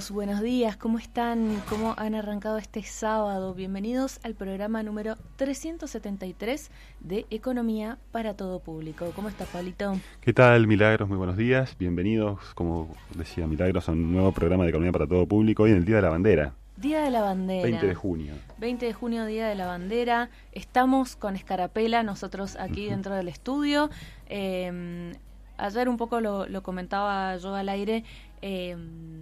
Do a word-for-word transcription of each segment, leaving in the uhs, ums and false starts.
amigos, buenos días, ¿cómo están? ¿Cómo han arrancado este sábado? Bienvenidos al programa número trescientos setenta y tres de Economía para Todo Público. ¿Cómo está, Pablito? ¿Qué tal, Milagros? Muy buenos días. Bienvenidos, como decía Milagros, a un nuevo programa de Economía para Todo Público hoy en el Día de la Bandera. Día de la Bandera. veinte de junio. veinte de junio, Día de la Bandera. Estamos con Escarapela, nosotros aquí uh-huh. dentro del estudio. Eh, ayer un poco lo, lo comentaba yo al aire. Eh,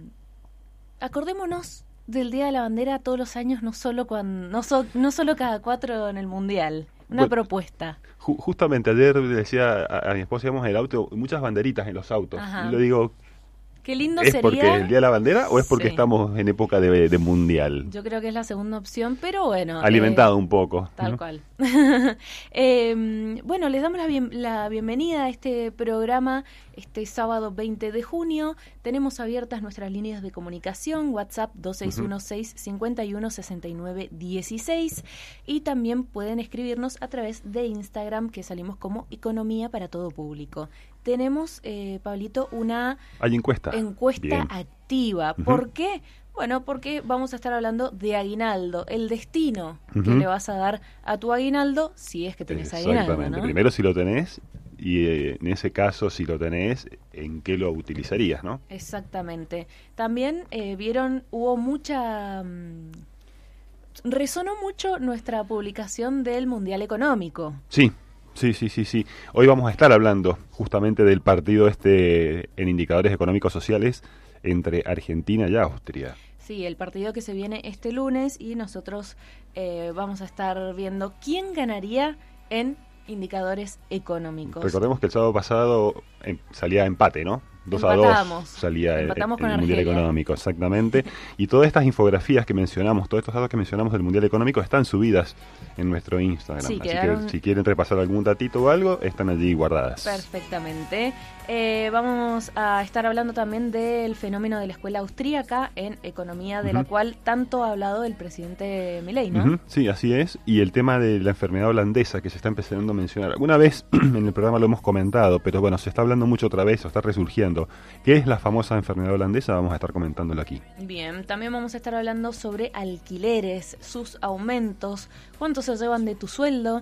acordémonos del Día de la Bandera todos los años, no solo cuando, no, so, no solo cada cuatro en el Mundial. Una bueno, propuesta. Ju- justamente ayer le decía a, a mi esposa, íbamos en el auto, muchas banderitas en los autos. Ajá. Y le digo, qué lindo ¿es sería? porque es el Día de la Bandera o es porque sí. estamos en época de, de Mundial? Yo creo que es la segunda opción, pero bueno. Alimentado eh, un poco. Tal ¿no? cual. eh, bueno, les damos la, bien, la bienvenida a este programa este sábado veinte de junio. Tenemos abiertas nuestras líneas de comunicación, WhatsApp dos seis uno seis, cinco uno, seis nueve uno seis, y también pueden escribirnos a través de Instagram, que salimos como Economía para Todo Público. Tenemos, eh, Pablito, una Hay encuesta, encuesta Bien. activa. Uh-huh. ¿Por qué? Bueno, porque vamos a estar hablando de aguinaldo, el destino uh-huh. que le vas a dar a tu aguinaldo si es que tenés aguinaldo. Exactamente. ¿No? Primero si lo tenés y eh, en ese caso si lo tenés, ¿en qué lo utilizarías, no? Exactamente. También eh, vieron, hubo mucha... Mmm, resonó mucho nuestra publicación del Mundial Económico. Sí. Sí, sí, sí, sí. Hoy vamos a estar hablando justamente del partido este en indicadores económicos sociales entre Argentina y Austria. Sí, el partido que se viene este lunes y nosotros eh, vamos a estar viendo quién ganaría en indicadores económicos. Recordemos que el sábado pasado eh, salía empate, ¿no? dos a dos salía el, el Mundial Económico, exactamente. Y todas estas infografías que mencionamos, todos estos datos que mencionamos del Mundial Económico están subidas en nuestro Instagram. Sí, Así quedaron... que si quieren repasar algún datito o algo, están allí guardadas. Perfectamente. Eh, vamos a estar hablando también del fenómeno de la escuela austríaca en economía, de uh-huh. la cual tanto ha hablado el presidente Milei, ¿no? Uh-huh. Sí, así es. Y el tema de la enfermedad holandesa que se está empezando a mencionar. Alguna vez en el programa lo hemos comentado, pero bueno, se está hablando mucho otra vez, o está resurgiendo. ¿Qué es la famosa enfermedad holandesa? Vamos a estar comentándolo aquí. Bien, también vamos a estar hablando sobre alquileres, sus aumentos, cuánto se llevan de tu sueldo.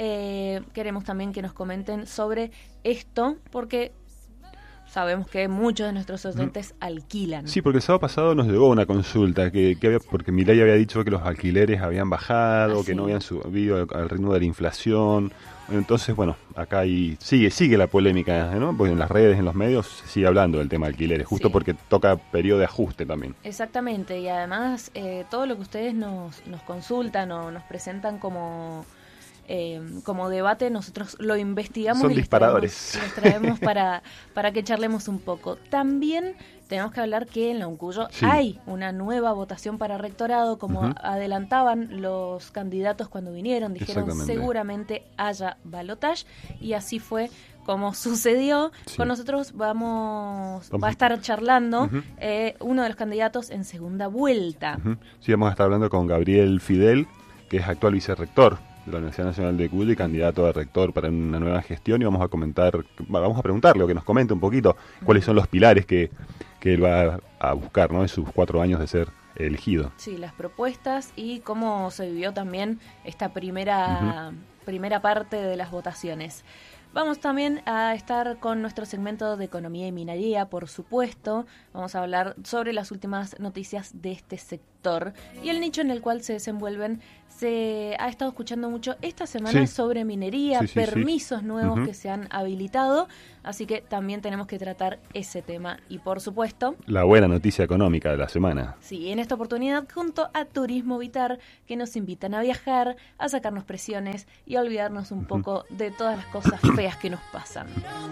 Eh, queremos también que nos comenten sobre esto, porque sabemos que muchos de nuestros oyentes mm. alquilan. Sí, porque el sábado pasado nos llegó una consulta, que, que había, porque Milei había dicho que los alquileres habían bajado, ah, que sí. no habían subido al ritmo de la inflación. Entonces, bueno, acá hay, sigue sigue la polémica, ¿no? Porque en las redes, en los medios, se sigue hablando del tema de alquileres, justo sí. porque toca periodo de ajuste también. Exactamente, y además eh, todo lo que ustedes nos, nos consultan o nos presentan como... Eh, como debate, nosotros lo investigamos. Son y disparadores. Les traemos, les traemos para, para que charlemos un poco. También tenemos que hablar que en la Uncuyo sí. hay una nueva votación para rectorado, como uh-huh. adelantaban los candidatos cuando vinieron, dijeron seguramente haya balotaje, y así fue como sucedió. Sí. Con nosotros vamos, vamos va a estar charlando uh-huh. eh, uno de los candidatos en segunda vuelta. Uh-huh. Sí, vamos a estar hablando con Gabriel Fidel, que es actual vicerrector de la Universidad Nacional de Cuyo y candidato a rector para una nueva gestión, y vamos a comentar, vamos a preguntarle o que nos comente un poquito cuáles son los pilares que, que él va a buscar, ¿no? En sus cuatro años de ser elegido. Sí, las propuestas y cómo se vivió también esta primera, uh-huh. primera parte de las votaciones. Vamos también a estar con nuestro segmento de economía y minería, por supuesto. Vamos a hablar sobre las últimas noticias de este sector y el nicho en el cual se desenvuelven. Se ha estado escuchando mucho esta semana sí. sobre minería, sí, sí, permisos sí. nuevos uh-huh. que se han habilitado, así que también tenemos que tratar ese tema. Y por supuesto... la buena noticia económica de la semana. Sí, en esta oportunidad junto a Turismo Vitar, que nos invitan a viajar, a sacarnos presiones y a olvidarnos un uh-huh. poco de todas las cosas feas que nos pasan.